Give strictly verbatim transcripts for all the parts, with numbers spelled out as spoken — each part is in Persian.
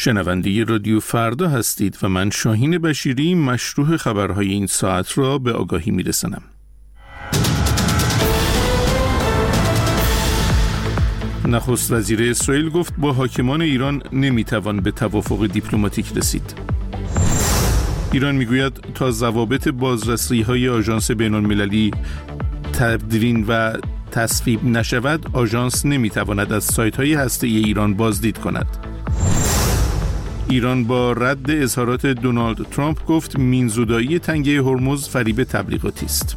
شنونده رادیو فردا هستید و من شاهین بشیری مشروح خبرهای این ساعت را به آگاهی میرسانم. نخست وزیر اسرائیل گفت با حاکمان ایران نمیتوان به توافق دیپلماتیک رسید. ایران میگوید تا ضوابط بازرسی‌های آژانس بین‌المللی تدوین و تصویب نشود، آژانس نمیتواند از سایت‌های هسته‌ای ایران بازدید کند. ایران با رد اظهارات دونالد ترامپ گفت مینزودایی تنگه هرمز فریب تبلیغاتی است.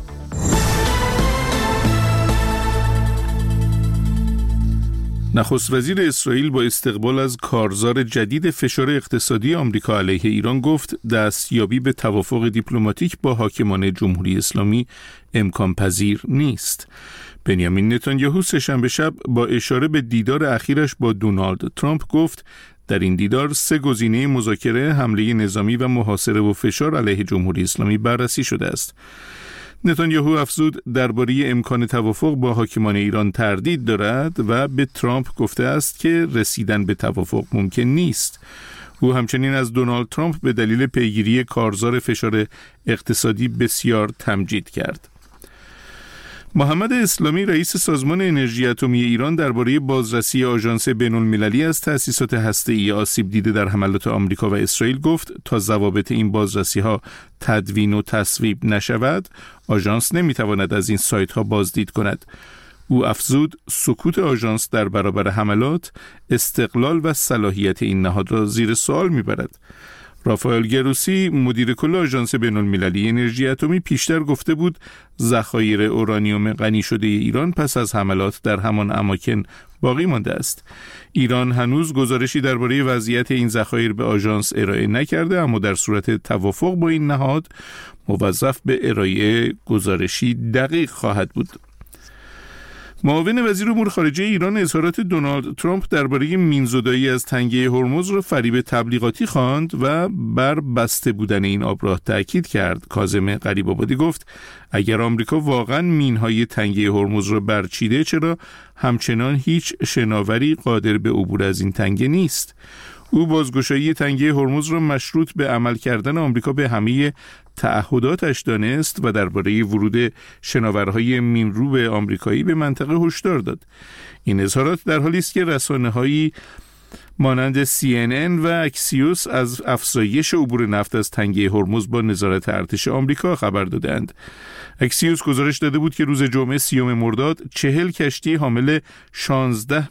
نخست وزیر اسرائیل با استقبال از کارزار جدید فشار اقتصادی آمریکا علیه ایران گفت دستیابی به توافق دیپلماتیک با حاکمان جمهوری اسلامی امکان پذیر نیست. بنیامین نتانیاهو سه‌شنبه شب با اشاره به دیدار اخیرش با دونالد ترامپ گفت در این دیدار سه گزینه مذاکره، حمله نظامی و محاصره و فشار علیه جمهوری اسلامی بررسی شده است. نتانیاهو افزود درباره امکان توافق با حاکمان ایران تردید دارد و به ترامپ گفته است که رسیدن به توافق ممکن نیست. او همچنین از دونالد ترامپ به دلیل پیگیری کارزار فشار اقتصادی بسیار تمجید کرد. محمد اسلامی رئیس سازمان انرژی اتمی ایران درباره بازرسی آژانس بین‌المللی از تأسیسات هسته‌ای آسیب دیده در حملات آمریکا و اسرائیل گفت تا ضوابط این بازرسی‌ها تدوین و تصویب نشود، آژانس نمی‌تواند از این سایت‌ها بازدید کند. او افزود سکوت آژانس در برابر حملات استقلال و صلاحیت این نهاد را زیر سوال می‌برد. رافائل گروسی مدیر کل آژانس بین‌المللی انرژی اتمی پیشتر گفته بود ذخایر اورانیوم غنی شده ایران پس از حملات در همان اماکن باقی مانده است. ایران هنوز گزارشی درباره وضعیت این ذخایر به آژانس ارائه نکرده، اما در صورت توافق با این نهاد موظف به ارائه گزارشی دقیق خواهد بود. معاون وزیر امور خارجه ایران اظهارات دونالد ترامپ درباره مینزودایی از تنگه هرمز را فریب تبلیغاتی خواند و بر بسته بودن این آبراه تاکید کرد. کاظم غریب‌آبادی گفت اگر آمریکا واقعا مینهای تنگه هرمز را برچیده، چرا همچنان هیچ شناوری قادر به عبور از این تنگه نیست؟ او بازگشایی تنگه هرمز را مشروط به عمل کردن آمریکا به همه تعهداتش دانست و درباره ورود شناورهای مینروب آمریکایی به منطقه هشدار داد. این اظهارات در حالی است که رسانه‌هایی مانند سی ان ان و اکسیوس از افزایش عبور نفت از تنگه هرمز با نظارت ارتش آمریکا خبر دادند. اکسیوس گزارش داده بود که روز جمعه سیوم مرداد چهل کشتی حامل شانزده